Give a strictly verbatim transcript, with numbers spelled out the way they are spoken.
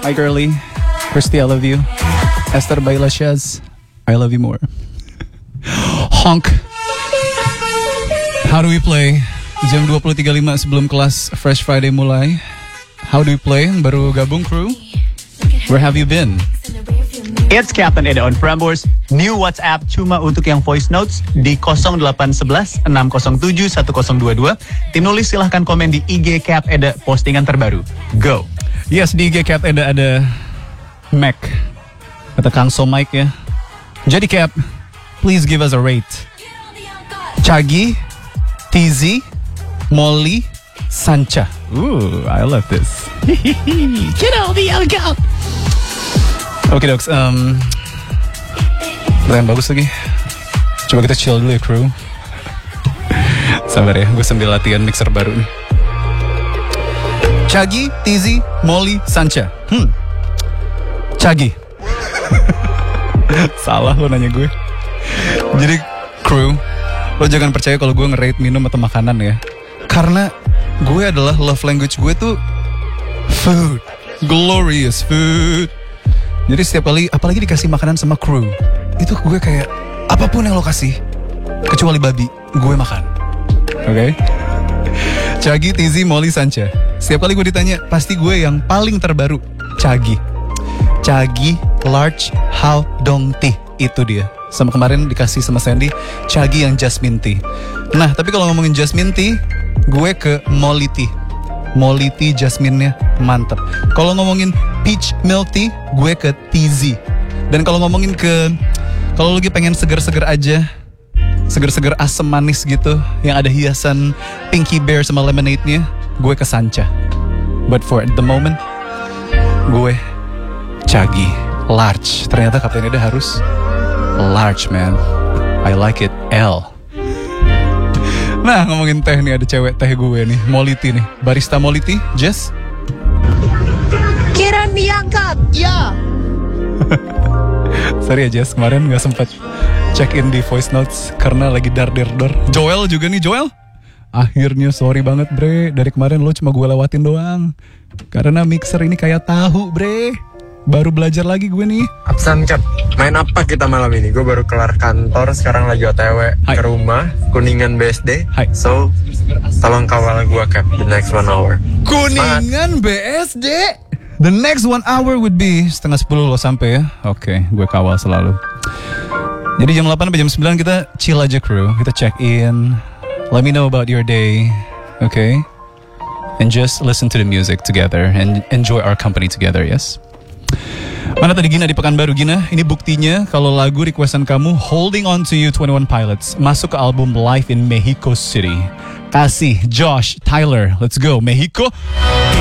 Hi girly. Christy, I love you. Esther Bailashiaz, I love you more. Honk. How do we play? Jam dua puluh tiga puluh lima sebelum kelas Fresh Friday mulai. How do we play? Baru gabung crew. Where have you been? It's Captain Eda on Prambors. New WhatsApp cuma untuk yang voice notes di nol delapan satu satu enam nol tujuh satu nol dua dua. Tim nulis silahkan komen di I G Cap Eda postingan terbaru. Go. Yes, di I G Cap Eda ada Mac. Kata Kang Somike ya. Jadi Cap, please give us a rate. Chagi, T Z, Molly, Sancha. Ooh, I love this. Get out the out. Oke okay, doks, um, pertanyaan bagus lagi. Coba kita chill dulu ya crew. Sabar ya, gue sambil latihan mixer baru nih. Chagi, T Z, Molly, Sancha. Hmm, Chagi. Salah lo nanya gue. Jadi crew, lo jangan percaya kalau gue nge-rate minum atau makanan ya. Karena gue adalah love language gue tuh food, glorious food. Jadi setiap kali, apalagi dikasih makanan sama crew, itu gue kayak, apapun yang lo kasih, kecuali babi, gue makan. Oke? Okay? Chagi, T Z, Molly, Sancha. Setiap kali gue ditanya, pasti gue yang paling terbaru. Chagi. Chagi, large, how, dong, tea. Itu dia. Sama kemarin dikasih sama Sandy, Chagi yang jasmine tea. Nah, tapi kalau ngomongin jasmine tea, gue ke Molly tea. Molly tea jasmine-nya mantep. Kalau ngomongin peach milk tea, gue ke T Z. Dan kalau ngomongin ke, kalau lagi pengen seger-seger aja, seger-seger asam manis gitu, yang ada hiasan pinky bear sama lemonade-nya, gue ke Sancha. But for the moment, gue Chagi, large. Ternyata Kapten Eda harus large, man. I like it, L. Nah, ngomongin teh nih, ada cewek teh gue nih, Molly tea nih. Barista Molly tea, Jess? Kira diangkat, ya. Sorry ya Jess, kemarin gak sempet check in di voice notes karena lagi dar-der-dor. Joel juga nih, Joel. Akhirnya sorry banget bre, dari kemarin lo cuma gue lewatin doang. Karena mixer ini kayak tahu bre. Baru belajar lagi gue nih. Absen Cap, main apa kita malam ini? Gue baru kelar kantor, sekarang lagi O T W Hai. ke rumah, Kuningan B S D. Hai. So, tolong kawal gue Cap, the next one hour. Kuningan B S D. The next one hour would be setengah sepuluh lo sampai ya. Oke, okay, gue kawal selalu. Jadi jam delapan sampai jam sembilan kita chill aja crew. Kita check in. Let me know about your day. Oke. Okay? And just listen to the music together and enjoy our company together, yes? Mana tadi Gina di Pekanbaru? Gina, ini buktinya kalau lagu requestan kamu Holding On To You twenty one Pilots masuk ke album Live in Mexico City. Kasih Josh, Tyler, let's go Mexico.